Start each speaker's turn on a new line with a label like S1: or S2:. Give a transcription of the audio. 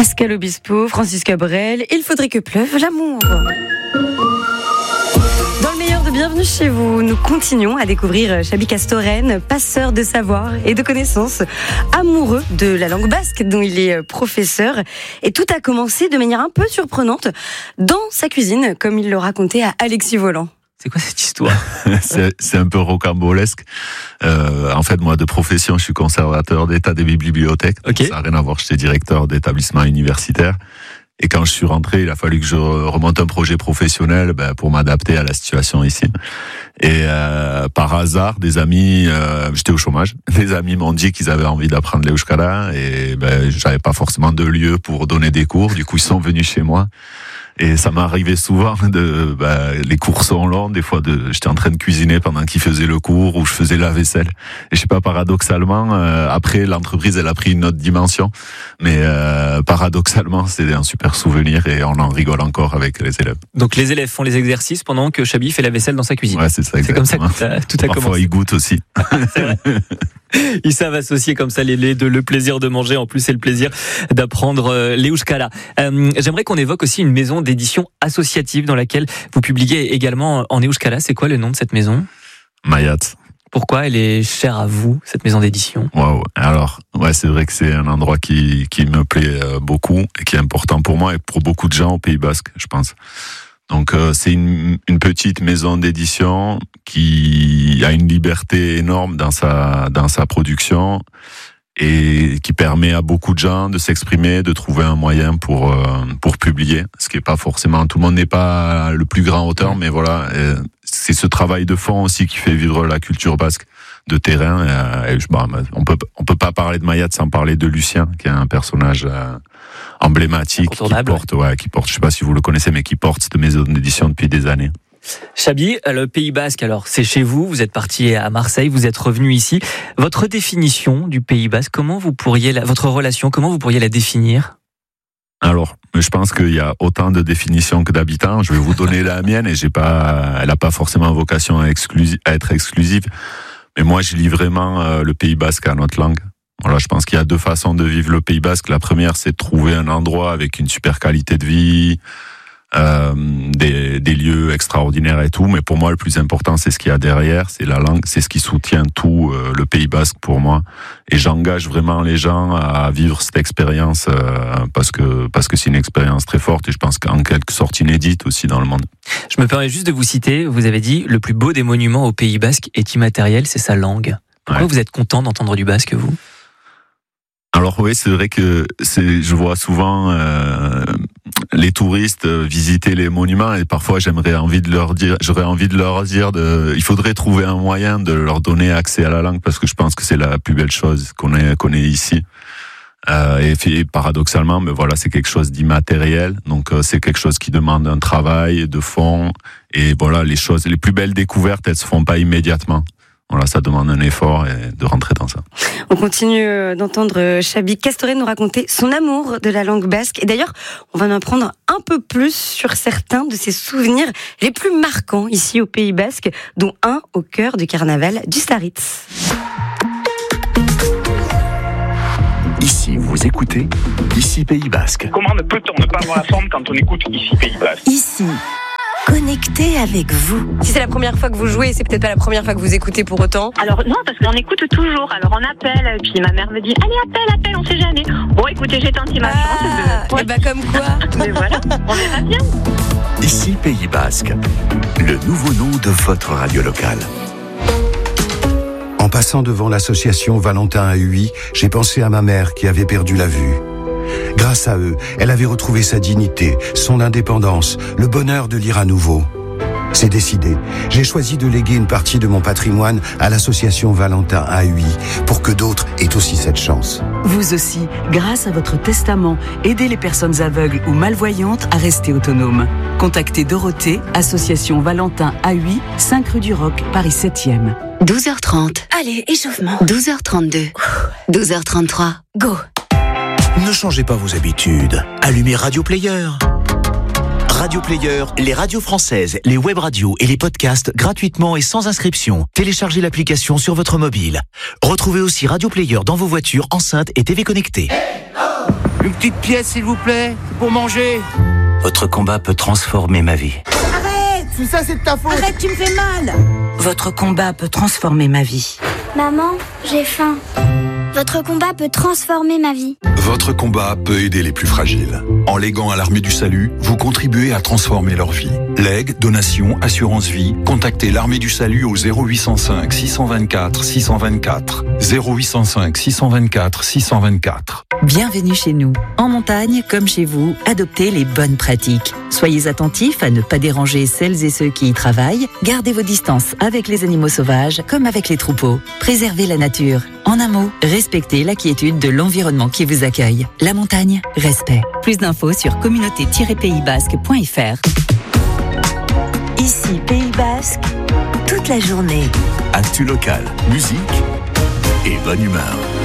S1: Pascal Obispo, Francis Cabrel, il faudrait que pleuve l'amour. Dans le meilleur de Bienvenue chez vous, nous continuons à découvrir Xabi Castoren, passeur de savoir et de connaissances, amoureux de la langue basque dont il est professeur. Et tout a commencé de manière un peu surprenante dans sa cuisine, comme il le racontait à Alexis Volant.
S2: C'est quoi cette histoire?
S3: C'est un peu rocambolesque. En fait, moi, de profession, je suis conservateur d'État des bibliothèques.
S2: Okay.
S3: Ça n'a rien à voir, j'étais directeur d'établissement universitaire. Et quand je suis rentré, il a fallu que je remonte un projet professionnel pour m'adapter à la situation ici. Et par hasard, des amis, j'étais au chômage, des amis m'ont dit qu'ils avaient envie d'apprendre l'euskara et j'avais pas forcément de lieu pour donner des cours. Du coup, ils sont venus chez moi. Et ça m'arrivait souvent les cours sont longs, des fois j'étais en train de cuisiner pendant qu'ils faisaient le cours ou je faisais la vaisselle. Et je sais pas, paradoxalement, après l'entreprise elle a pris une autre dimension, mais paradoxalement c'est un super souvenir et on en rigole encore avec les élèves.
S2: Donc les élèves font les exercices pendant que Xabi fait la vaisselle dans sa cuisine.
S3: Ouais, c'est ça, exactement.
S2: C'est comme ça que tout a commencé.
S3: Parfois ils goûtent aussi.
S2: C'est vrai. Ils savent associer comme ça le plaisir de manger, en plus c'est le plaisir d'apprendre l'euskara. J'aimerais qu'on évoque aussi une maison d'édition associative dans laquelle vous publiez également en euskara. C'est quoi le nom de cette maison?
S3: Mayat.
S2: Pourquoi elle est chère à vous, cette maison d'édition?
S3: Waouh. Alors, ouais, c'est vrai que c'est un endroit qui me plaît beaucoup et qui est important pour moi et pour beaucoup de gens au Pays Basque, je pense. Donc c'est une petite maison d'édition qui a une liberté énorme dans sa production et qui permet à beaucoup de gens de s'exprimer, de trouver un moyen pour publier, ce qui est pas forcément, tout le monde n'est pas le plus grand auteur, mais voilà, c'est ce travail de fond aussi qui fait vivre la culture basque de terrain. On peut pas parler de Mayat sans parler de Lucien, qui est un personnage emblématique, qui porte, je sais pas si vous le connaissez, mais qui porte cette maison d'édition depuis des années.
S2: Xabi, le Pays Basque, alors c'est chez vous, vous êtes parti à Marseille, vous êtes revenu ici. Votre définition du Pays Basque, votre relation, comment vous pourriez la définir?
S3: Alors, je pense qu'il y a autant de définitions que d'habitants. Je vais vous donner la mienne et elle a pas forcément vocation à être exclusive. Mais moi, je lis vraiment le Pays Basque à notre langue. Voilà, je pense qu'il y a deux façons de vivre le Pays Basque. La première, c'est de trouver un endroit avec une super qualité de vie, des lieux extraordinaires et tout. Mais pour moi, le plus important, c'est ce qu'il y a derrière, c'est la langue, c'est ce qui soutient tout le Pays Basque pour moi. Et j'engage vraiment les gens à vivre cette expérience parce que c'est une expérience très forte et je pense qu'en quelque sorte inédite aussi dans le monde.
S2: Je me permets juste de vous citer, vous avez dit le plus beau des monuments au Pays Basque est immatériel, c'est sa langue. Pourquoi vous êtes content d'entendre du basque, vous?
S3: Alors oui, c'est vrai que je vois souvent les touristes visiter les monuments et parfois j'aurais envie de leur dire, il faudrait trouver un moyen de leur donner accès à la langue parce que je pense que c'est la plus belle chose qu'on ait ici. Et paradoxalement, mais voilà, c'est quelque chose d'immatériel, donc c'est quelque chose qui demande un travail de fond et voilà, les plus belles découvertes, elles se font pas immédiatement. Voilà, ça demande un effort et de rentrer dans ça.
S1: On continue d'entendre Xabi Castoren nous raconter son amour de la langue basque. Et d'ailleurs, on va en apprendre un peu plus sur certains de ses souvenirs les plus marquants ici au Pays Basque, dont un au cœur du carnaval du Staritz.
S4: Ici, vous écoutez Ici Pays Basque.
S5: Comment ne peut-on ne pas avoir la forme quand on écoute Ici Pays Basque?
S6: Ici, connecté avec vous.
S1: Si c'est la première fois que vous jouez, c'est peut-être pas la première fois que vous écoutez pour autant.
S7: Alors non, parce qu'on écoute toujours. Alors on appelle, puis ma mère me dit allez appelle, on sait jamais. Bon écoutez, j'ai tenté ma chance.
S1: Et bah comme quoi.
S7: Mais voilà, on verra bien.
S4: Ici Pays Basque, le nouveau nom de votre radio locale.
S8: En passant devant l'association Valentin à Huy, j'ai pensé à ma mère qui avait perdu la vue. Grâce à eux, elle avait retrouvé sa dignité, son indépendance, le bonheur de lire à nouveau. C'est décidé. J'ai choisi de léguer une partie de mon patrimoine à l'association Valentin à Huy pour que d'autres aient aussi cette chance.
S9: Vous aussi, grâce à votre testament, aidez les personnes aveugles ou malvoyantes à rester autonomes. Contactez Dorothée, association Valentin à Huy, 5 rue du Roc, Paris 7e.
S6: 12h30. Allez, échauffement. 12h32. 12h33. Go.
S4: Ne changez pas vos habitudes. Allumez Radio Player. Radio Player, les radios françaises, les web radios et les podcasts gratuitement et sans inscription. Téléchargez l'application sur votre mobile. Retrouvez aussi Radio Player dans vos voitures, enceintes et TV connectées.
S10: Une petite pièce, s'il vous plaît, pour manger.
S4: Votre combat peut transformer ma vie.
S10: Arrête! Tout ça, c'est de ta faute.
S11: Arrête, tu me fais mal.
S9: Votre combat peut transformer ma vie.
S12: Maman, j'ai faim. Votre combat peut transformer ma vie.
S13: Votre combat peut aider les plus fragiles. En léguant à l'Armée du Salut, vous contribuez à transformer leur vie. Legs, donations, assurance vie, contactez l'Armée du Salut au 0805 624 624. 0805 624 624.
S14: Bienvenue chez nous. En montagne, comme chez vous, adoptez les bonnes pratiques. Soyez attentifs à ne pas déranger celles et ceux qui y travaillent. Gardez vos distances avec les animaux sauvages comme avec les troupeaux. Préservez la nature. En un mot, respectez la quiétude de l'environnement qui vous accueille. La montagne, respect. Plus d'infos sur communauté-paysbasque.fr.
S6: Ici, Pays Basque, toute la journée.
S4: Actu local, musique et bonne humeur.